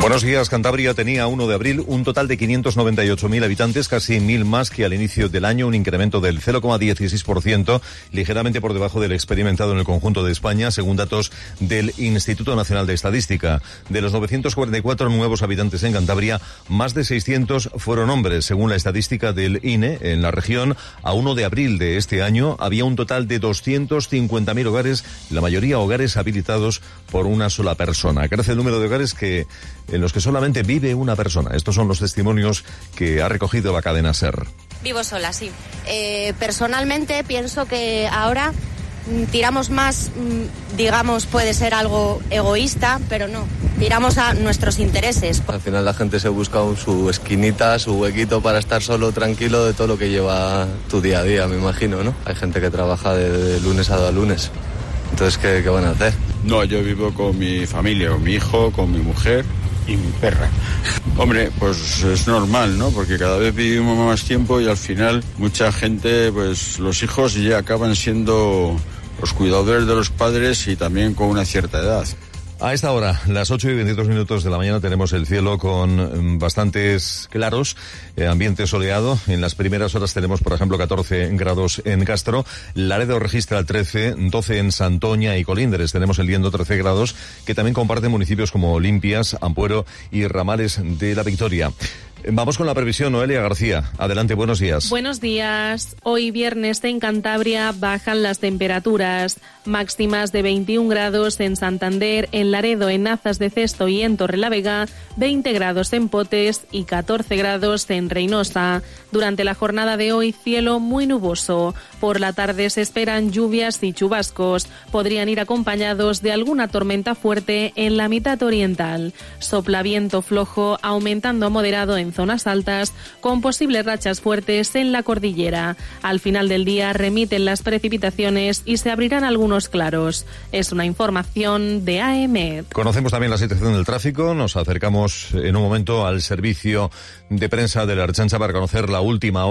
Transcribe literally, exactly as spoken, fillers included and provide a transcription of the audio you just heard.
Buenos días. Cantabria tenía a uno de abril un total de quinientos noventa y ocho mil habitantes, casi mil más que al inicio del año, un incremento del cero coma dieciséis por ciento, ligeramente por debajo del experimentado en el conjunto de España, según datos del Instituto Nacional de Estadística. De los novecientos cuarenta y cuatro nuevos habitantes en Cantabria, más de seiscientos fueron hombres. Según la estadística del I N E, en la región, a uno de abril de este año había un total de doscientos cincuenta mil hogares, la mayoría hogares habilitados por una sola persona. Crece el número de hogares que en los que solamente vive una persona. Estos son los testimonios que ha recogido la cadena SER. Vivo sola, sí. Eh, personalmente pienso que ahora mm, tiramos más, mm, digamos, puede ser algo egoísta, pero no. Tiramos a nuestros intereses. Al final la gente se busca un, su esquinita, su huequito para estar solo, tranquilo de todo lo que lleva tu día a día, me imagino, ¿no? Hay gente que trabaja de, de lunes a lunes. Entonces, ¿qué, qué van a hacer? No, yo vivo con mi familia, con mi hijo, con mi mujer y mi perra. Hombre, pues es normal, ¿no? Porque cada vez vivimos más tiempo y al final mucha gente, pues los hijos ya acaban siendo los cuidadores de los padres y también con una cierta edad. A esta hora, las ocho y veintidós minutos de la mañana, tenemos el cielo con bastantes claros, eh, ambiente soleado. En las primeras horas tenemos, por ejemplo, catorce grados en Castro. Laredo registra trece, doce en Santoña y Colindres. Tenemos el Liendo trece grados, que también comparten municipios como Limpias, Ampuero y Ramales de la Victoria. Vamos con la previsión, Noelia García. Adelante, buenos días. Buenos días. Hoy viernes en Cantabria bajan las temperaturas. Máximas de veintiún grados en Santander, en Laredo, en Nazas de Cesto y en Torrelavega, veinte grados en Potes y catorce grados en Reynosa. Durante la jornada de hoy, cielo muy nuboso. Por la tarde se esperan lluvias y chubascos. Podrían ir acompañados de alguna tormenta fuerte en la mitad oriental. Sopla viento flojo, aumentando a moderado en zonas altas, con posibles rachas fuertes en la cordillera. Al final del día remiten las precipitaciones y se abrirán algunos claros. Es una información de A M E. Conocemos también la situación del tráfico. Nos acercamos en un momento al servicio de prensa de la Ertzaintza para conocer la última hora.